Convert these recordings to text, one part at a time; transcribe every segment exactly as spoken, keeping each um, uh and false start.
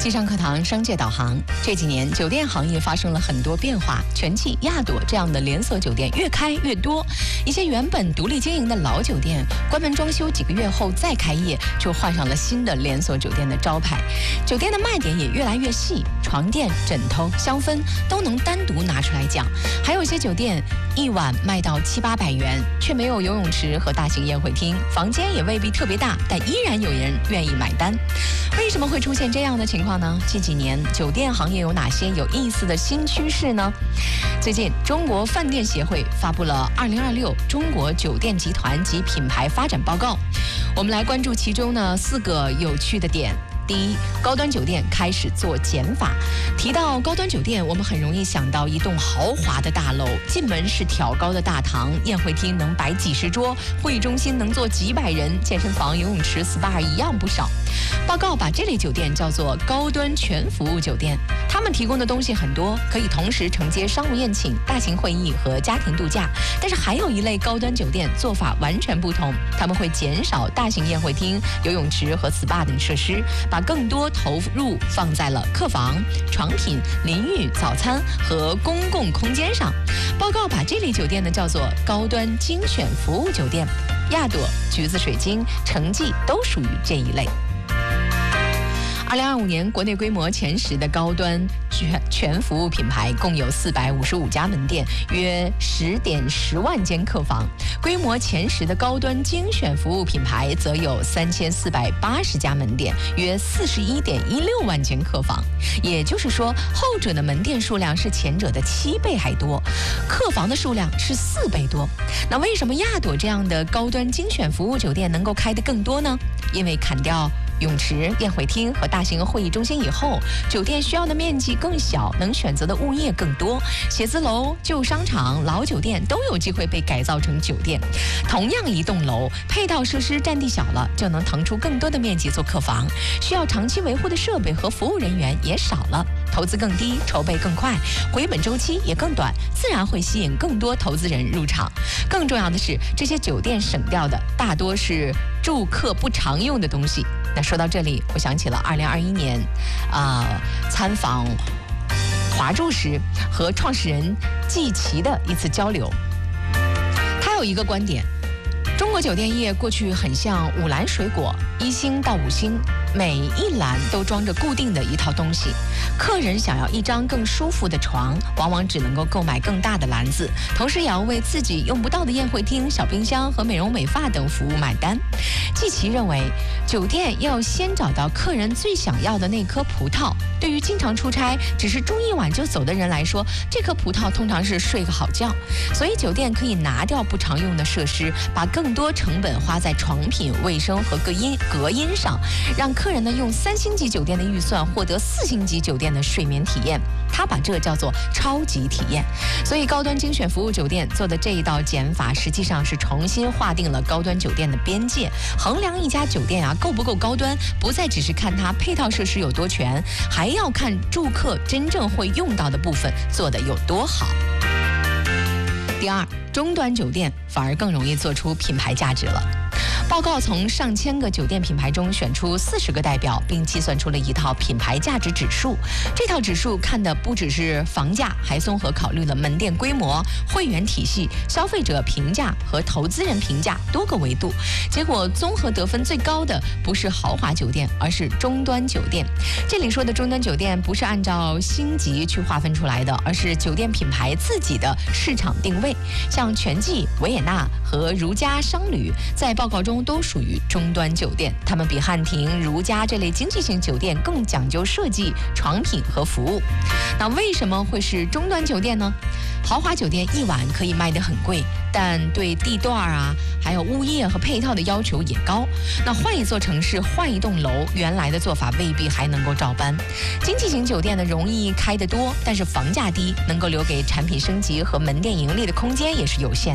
气象课堂商界导航，这几年酒店行业发生了很多变化，全季、亚朵这样的连锁酒店越开越多。一些原本独立经营的老酒店，关门装修几个月后再开业，就换上了新的连锁酒店的招牌。酒店的卖点也越来越细，床垫、枕头、香氛都能单独拿出来讲。还有一些酒店一晚卖到七八百元，却没有游泳池和大型宴会厅，房间也未必特别大，但依然有人愿意买单。为什么会出现这样的情况呢？近几年酒店行业有哪些有意思的新趋势呢？最近中国饭店协会发布了二零二六中国酒店集团及品牌发展报告，我们来关注其中呢四个有趣的点。第一，高端酒店开始做减法。提到高端酒店，我们很容易想到一栋豪华的大楼，进门是挑高的大堂，宴会厅能摆几十桌，会议中心能坐几百人，健身房、游泳池、S P A 一样不少。报告把这类酒店叫做高端全服务酒店，他们提供的东西很多，可以同时承接商务宴请、大型会议和家庭度假。但是还有一类高端酒店做法完全不同，他们会减少大型宴会厅、游泳池和 S P A 等设施，把更多投入放在了客房、床品、淋浴、早餐和公共空间上。报告把这类酒店呢叫做高端精选服务酒店，亚朵、橘子水晶、城记都属于这一类。二零二五年，国内规模前十的高端全全服务品牌共有四百五十五家门店，约十点十万间客房；规模前十的高端精选服务品牌则有三千四百八十家门店，约四十一点一六万间客房。也就是说，后者的门店数量是前者的七倍还多，客房的数量是四倍多。那为什么亚朵这样的高端精选服务酒店能够开得更多呢？因为砍掉泳池、宴会厅和大型会议中心以后，酒店需要的面积更小，能选择的物业更多。写字楼、旧商场、老酒店都有机会被改造成酒店。同样一栋楼，配套设施占地小了，就能腾出更多的面积做客房，需要长期维护的设备和服务人员也少了，投资更低，筹备更快，回本周期也更短，自然会吸引更多投资人入场。更重要的是，这些酒店省掉的大多是住客不常用的东西。那说到这里，我想起了二零二一年，啊、呃，参访华住时和创始人季琦的一次交流。他有一个观点：中国酒店业过去很像五篮水果，一星到五星，每一篮都装着固定的一套东西。客人想要一张更舒服的床，往往只能够购买更大的篮子，同时也要为自己用不到的宴会厅、小冰箱和美容美发等服务买单。季琦认为，酒店要先找到客人最想要的那颗葡萄。对于经常出差只是住一晚就走的人来说，这颗葡萄通常是睡个好觉。所以酒店可以拿掉不常用的设施，把更多成本花在床品、卫生和隔音隔音上，让客人呢用三星级酒店的预算获得四星级酒店的睡眠体验。他把这叫做超级体验。所以高端精选服务酒店做的这一道减法，实际上是重新划定了高端酒店的边界。衡量一家酒店啊够不够高端，不再只是看它配套设施有多全，还要看住客真正会用到的部分做得有多好。第二，中端酒店反而更容易做出品牌价值了。报告从上千个酒店品牌中选出四十个代表，并计算出了一套品牌价值指数。这套指数看的不只是房价，还综合考虑了门店规模、会员体系、消费者评价和投资人评价多个维度。结果综合得分最高的不是豪华酒店，而是中端酒店。这里说的中端酒店不是按照星级去划分出来的，而是酒店品牌自己的市场定位。像全季、维也纳和如家商旅在报告中都属于中端酒店，他们比汉庭、如家这类经济型酒店更讲究设计、床品和服务。那为什么会是中端酒店呢？豪华酒店一晚可以卖得很贵，但对地段啊，还有物业和配套的要求也高。那换一座城市，换一栋楼，原来的做法未必还能够照搬。经济型酒店呢，容易开得多，但是房价低，能够留给产品升级和门店盈利的空间也是有限的。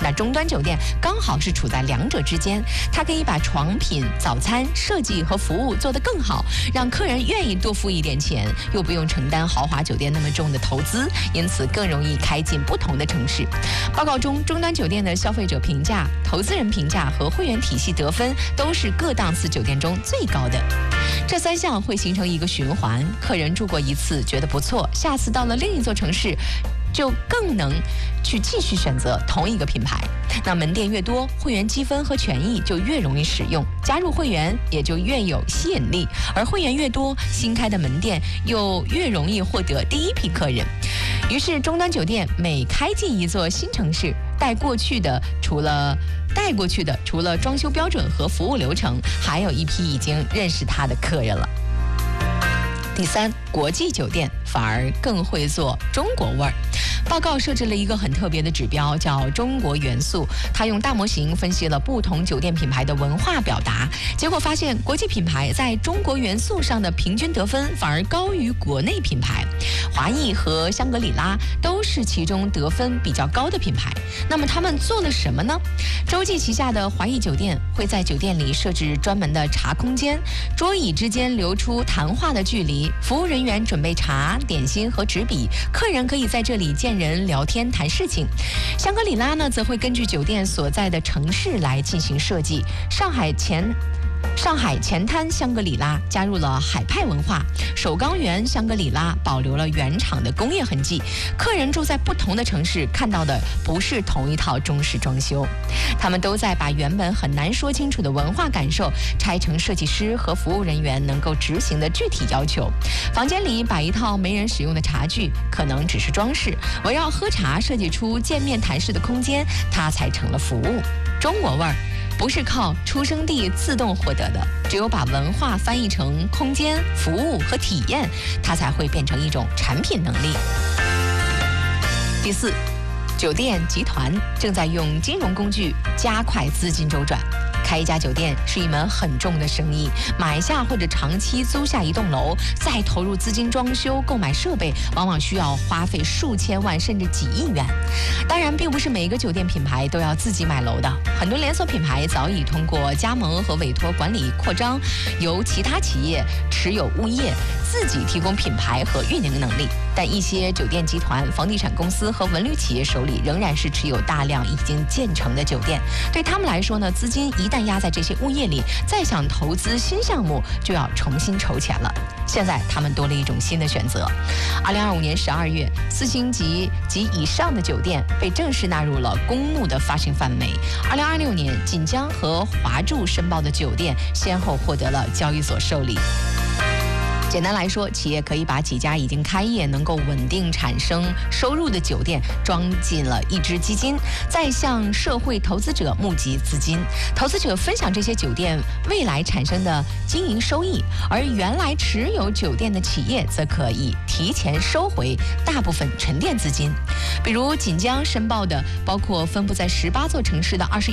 那中端酒店刚好是处在两者之间，它可以把床品、早餐设计和服务做得更好，让客人愿意多付一点钱，又不用承担豪华酒店那么重的投资，因此更容易开进不同的城市。报告中，中端酒店的消费者评价、投资人评价和会员体系得分都是各档次酒店中最高的。这三项会形成一个循环，客人住过一次觉得不错，下次到了另一座城市就更能去继续选择同一个品牌。那门店越多，会员积分和权益就越容易使用，加入会员也就越有吸引力，而会员越多，新开的门店又越容易获得第一批客人。于是中端酒店每开进一座新城市，带过去的除了带过去的除了装修标准和服务流程，还有一批已经认识他的客人了。第三，国际酒店反而更会做中国味儿。报告设置了一个很特别的指标，叫中国元素。它用大模型分析了不同酒店品牌的文化表达，结果发现国际品牌在中国元素上的平均得分反而高于国内品牌。华谊和香格里拉都是其中得分比较高的品牌。那么他们做了什么呢？洲际旗下的华谊酒店会在酒店里设置专门的茶空间，桌椅之间留出谈话的距离，服务人员准备茶、点心和纸笔，客人可以在这里见人聊天谈事情。香格里拉呢，则会根据酒店所在的城市来进行设计。上海前上海前滩香格里拉加入了海派文化，首钢园香格里拉保留了原厂的工业痕迹。客人住在不同的城市，看到的不是同一套中式装修，他们都在把原本很难说清楚的文化感受拆成设计师和服务人员能够执行的具体要求。房间里摆一套没人使用的茶具，可能只是装饰，围绕喝茶设计出见面谈事的空间，它才成了服务。中国味儿不是靠出生地自动获得的，只有把文化翻译成空间、服务和体验，它才会变成一种产品能力。第四，酒店集团正在用金融工具加快资金周转。开一家酒店是一门很重的生意，买下或者长期租下一栋楼，再投入资金装修、购买设备，往往需要花费数千万甚至几亿元。当然，并不是每一个酒店品牌都要自己买楼的，很多连锁品牌早已通过加盟和委托管理扩张，由其他企业持有物业，自己提供品牌和运营能力。但一些酒店集团、房地产公司和文旅企业手里仍然是持有大量已经建成的酒店，对他们来说呢，资金一旦压在这些物业里，再想投资新项目就要重新筹钱了。现在他们多了一种新的选择。二零二五年十二月，四星级及以上的酒店被正式纳入了公募的发行范围。二零二六年，锦江和华住申报的酒店先后获得了交易所受理。简单来说，企业可以把几家已经开业、能够稳定产生收入的酒店装进了一支基金，再向社会投资者募集资金，投资者分享这些酒店未来产生的经营收益，而原来持有酒店的企业则可以提前收回大部分沉淀资金。比如锦江申报的包括分布在十八座城市的二十